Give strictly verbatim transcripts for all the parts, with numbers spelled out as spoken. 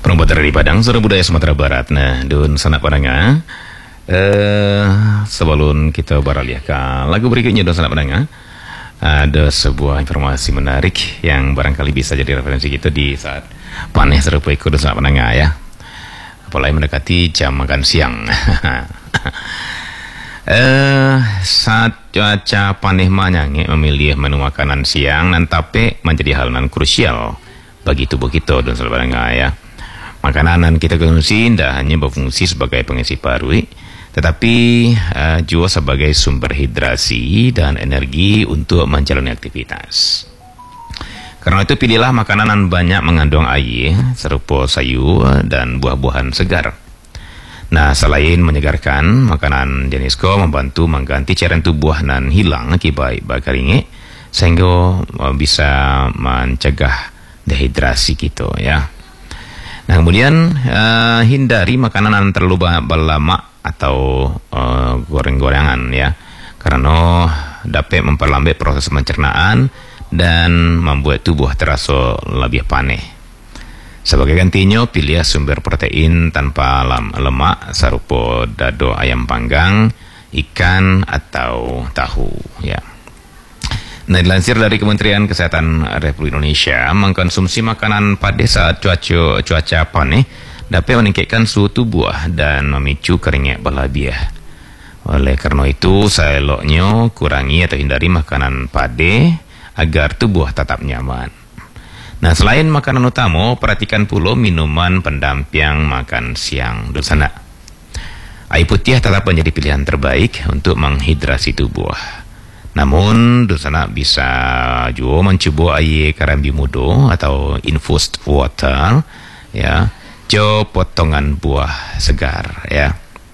Penumpang dari Padang, Suara Budaya Sumatera Barat. Nah, dun sanak padanga. Eh, sebelum kita beralih ke lagu berikutnya, dun sanak padanga, ada sebuah informasi menarik yang barangkali bisa jadi referensi kita di saat panen serupa ikut dun sanak padanga ya. Apalagi mendekati jam makan siang. Eh, saat cuaca panih manyange memilih menu makanan siang nan tapi menjadi hal nan krusial bagi tubuh kita dan sebagainya ya. Makanan kita konsumsi tidak hanya berfungsi sebagai pengisi perut, tetapi uh, juga sebagai sumber hidrasi dan energi untuk menjalani aktivitas. Karena itu pilihlah makanan yang banyak mengandung air, serupa sayur dan buah-buahan segar. Nah, selain menyegarkan, makanan jenis ko membantu mengganti cairan tubuh nan hilang akibat bakeringe, sehingga bisa mencegah dehidrasi gitu ya. Nah, kemudian uh, hindari makanan yang terlalu berlemak atau uh, goreng-gorengan ya, karena dapat memperlambat proses pencernaan dan membuat tubuh terasa lebih panas. Sebagai gantinya, pilih sumber protein tanpa lemak serupa dado ayam panggang, ikan atau tahu ya. Nah, dilansir dari Kementerian Kesehatan Republik Indonesia, mengkonsumsi makanan pada saat cuaca cuaca panas dapat meningkatkan suhu tubuh dan memicu keringat berlebihan. Oleh karena itu, seeloknya kurangi atau hindari makanan pada agar tubuh tetap nyaman. Nah, selain makanan utama, perhatikan pula minuman pendamping makan siang di sana. Air putih tetap menjadi pilihan terbaik untuk menghidrasi tubuh. Namun, di sana bisa juga mencoba air karambi muda atau infused water, ya, jo potongan buah segar, ya.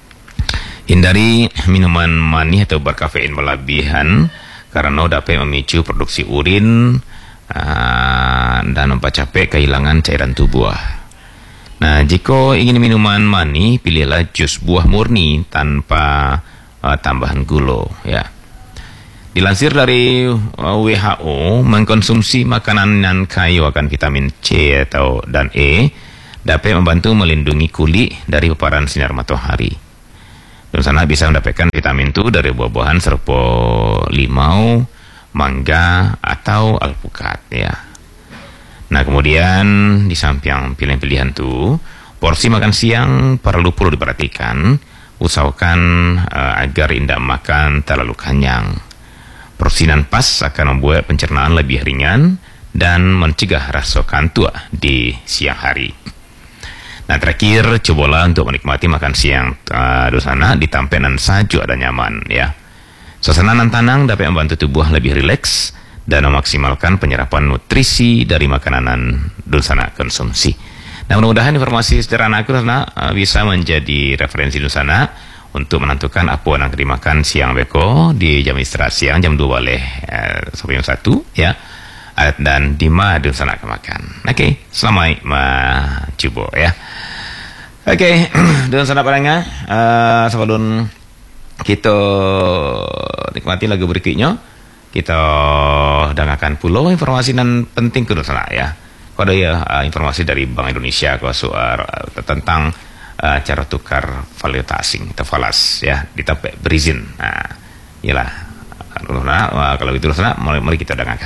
Hindari minuman manis atau berkafein berlebihan karena dapat memicu produksi urin uh, dan mempercepat kehilangan cairan tubuh. Nah, jika ingin minuman manis, pilihlah jus buah murni tanpa uh, tambahan gula, ya. Dilansir dari W H O, mengkonsumsi makanan yang kaya akan vitamin C atau dan E dapat membantu melindungi kulit dari paparan sinar matahari. Dan sana bisa mendapatkan vitamin itu dari buah-buahan serupa limau, mangga atau alpukat ya. Nah, kemudian di samping pilihan-pilihan itu, porsi makan siang perlu perlu diperhatikan. Usahakan uh, agar tidak makan terlalu kenyang. Porsinan pas akan membuat pencernaan lebih ringan dan mencegah rasa kantuk di siang hari. Nah, terakhir, cobalah untuk menikmati makan siang uh, di sana di tampilan sajuk dan nyaman ya. Suasana nan tenang dapat membantu tubuh lebih rileks dan memaksimalkan penyerapan nutrisi dari makanan di sana konsumsi. Nah, mudah-mudahan informasi sederhana aku uh, bisa menjadi referensi di sana untuk menentukan apa yang akan dimakan siang beko di jam istirahat siang jam dua boleh eh, sampai jam satu ya, dan di mana di sana akan makan. Oke, okay. Selamat mencoba ya. Oke, okay. Dengan sana padanya uh, sebelum kita nikmati lagu berikutnya, kita dengarkan pula informasi dan penting ke sana ya. Kalau ya uh, informasi dari Bank Indonesia ke soal uh, tentang Uh, cara tukar valuta asing atau falas ya di tempat berizin. Nah, iyalah. Nah, kalau itu sana, mari, mari kita dengarkan.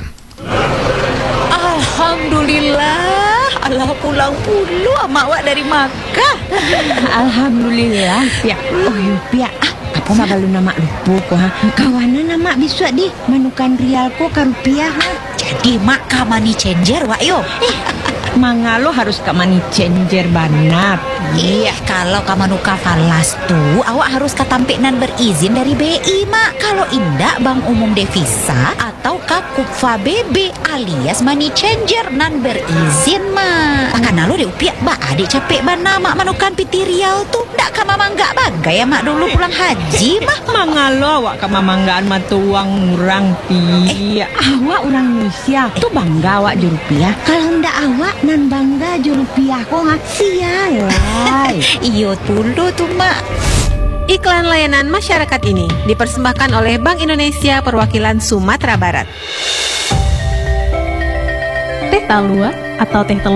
Alhamdulillah, Allah pulang pulu mak wak dari Makkah. Alhamdulillah, Pia. Oh, ya, Pia. Ah, apa mak balu nama lupa ko ha? Kawanan nama biswa di manukan rial ko ka rupiah ha. Jadi mak ka money changer wak yo. Eh, mangalo harus ke money changer banar. Iya, kalau kamu nuka falas tuh, awak harus ketampik nan berizin dari B I, mak. Kalau indak Bank Umum Devisa atau Kakupfa B B alias money changer nan berizin, mak. Karena lo diupiak, mbak adik capek bana mak manukan piti riau tuh. Ndak kama mangga bagai ya mak dulu pulang haji, mak. Mangalo awak kama manggaan matuang urang Pia. Eh, awak orang Indonesia tuh bangga awak di rupiah. Kalau ndak awak nan bangga di rupiah kok nggak sialah. Iyo dulu tuh mak. Iklan layanan masyarakat ini dipersembahkan oleh Bank Indonesia Perwakilan Sumatera Barat. Teh talua atau teh telur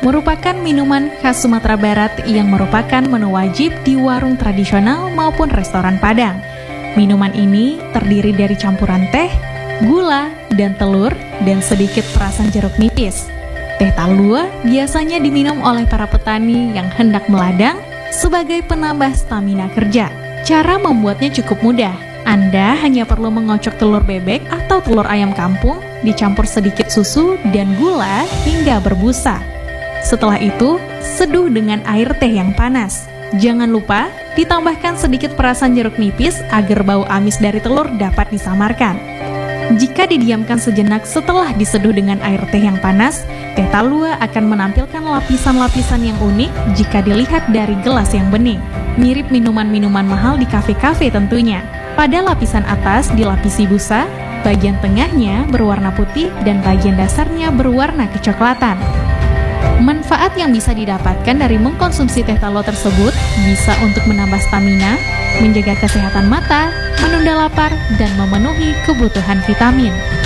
merupakan minuman khas Sumatera Barat yang merupakan menu wajib di warung tradisional maupun restoran Padang. Minuman ini terdiri dari campuran teh, gula, dan telur, dan sedikit perasan jeruk nipis. Teh talua biasanya diminum oleh para petani yang hendak meladang sebagai penambah stamina kerja. Cara membuatnya cukup mudah. Anda hanya perlu mengocok telur bebek atau telur ayam kampung, dicampur sedikit susu dan gula hingga berbusa. Setelah itu, seduh dengan air teh yang panas. Jangan lupa ditambahkan sedikit perasan jeruk nipis agar bau amis dari telur dapat disamarkan. Jika didiamkan sejenak setelah diseduh dengan air teh yang panas, teh talua akan menampilkan lapisan-lapisan yang unik jika dilihat dari gelas yang bening. Mirip minuman-minuman mahal di kafe-kafe tentunya. Pada lapisan atas dilapisi busa, bagian tengahnya berwarna putih dan bagian dasarnya berwarna kecoklatan. Manfaat yang bisa didapatkan dari mengkonsumsi teh talua tersebut bisa untuk menambah stamina, menjaga kesehatan mata, menunda lapar, dan memenuhi kebutuhan vitamin.